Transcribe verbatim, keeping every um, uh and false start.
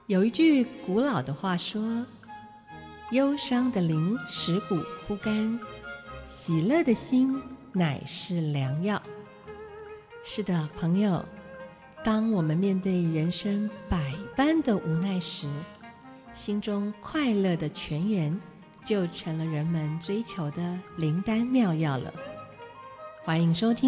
有一句古老的话说，忧伤的灵使骨枯干，喜乐的心乃是良药。是的，朋友，当我们面对人生百般的无奈时，心中快乐的泉源就成了人们追求的灵丹妙药了。欢迎收听